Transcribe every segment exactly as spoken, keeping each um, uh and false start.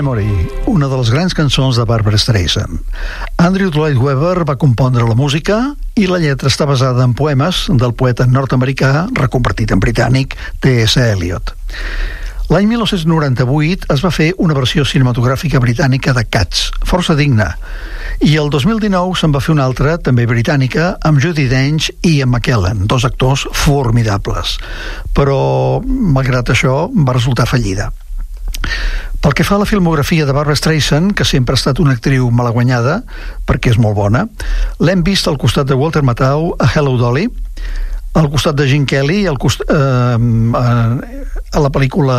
Memory, una de les grans cançons de Barbra Streisand. Andrew Lloyd Webber va compondre la música i la lletra està basada en poemes del poeta nord-americà reconvertit en britànic T S Eliot. L'any mil nou-cents noranta-vuit es va fer una versió cinematogràfica britànica de Cats, força digna, i el dos mil dinou se'n va fer una altra, també britànica, amb Judi Dench i Ian McKellen, dos actors formidables. Però, malgrat això, va resultar fallida. Pel que fa a la filmografia de Barbra Streisand, que sempre ha estat una actriu malaguanyada, perquè és molt bona, l'hem vist al costat de Walter Matthau a Hello Dolly, al costat de Gene Kelly al cost, eh, a la pel·lícula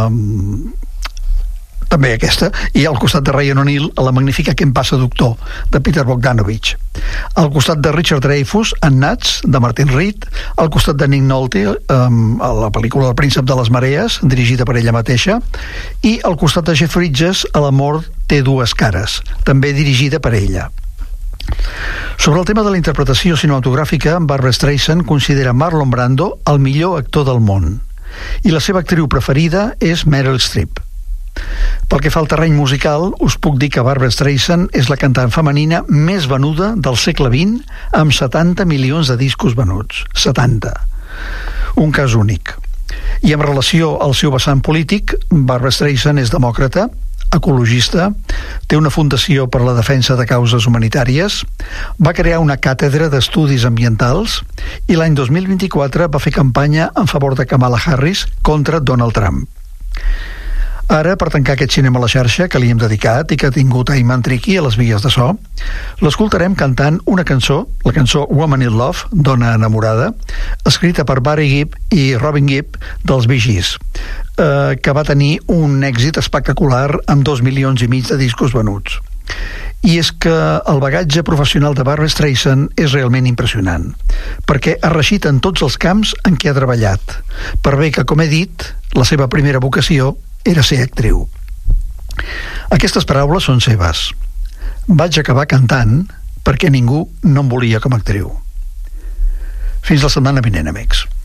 també aquesta, i al costat de Ryan O'Neal a la magnífica Què em passa, doctor, de Peter Bogdanovich, al costat de Richard Dreyfuss en Nuts, de Martin Reed, al costat de Nick Nolte eh, a la pel·lícula El príncep de les marees, dirigida per ella mateixa, i al costat de Jeff Bridges a L'amor té dues cares, també dirigida per ella. Sobre el tema de la interpretació cinematogràfica, Barbra Streisand considera Marlon Brando el millor actor del món i la seva actriu preferida és Meryl Streep. Pel que fa al terreny musical, us puc dir que Barbra Streisand és la cantant femenina més venuda del segle vint amb setanta milions de discos venuts. setanta. Un cas únic. I en relació al seu vessant polític, Barbra Streisand és demòcrata, ecologista, té una fundació per a la defensa de causes humanitàries, va crear una càtedra d'estudis ambientals i l'any dos mil vint-i-quatre va fer campanya en favor de Kamala Harris contra Donald Trump. Ara, per tancar aquest cinema a la xarxa que li hem dedicat i que ha tingut Ayman Triqui a les vies de so, l'escoltarem cantant una cançó, la cançó Woman in Love, Dona enamorada, escrita per Barry Gibb i Robin Gibb dels Bee Gees, eh, que va tenir un èxit espectacular amb dos milions i mig de discos venuts. I és que el bagatge professional de Barbra Streisand és realment impressionant, perquè ha reeixit en tots els camps en què ha treballat, per bé que, com he dit, la seva primera vocació era ser actriu. Aquestes paraules són seves. Vaig acabar cantant perquè ningú no em volia com a actriu. Fins la setmana vinent, amics.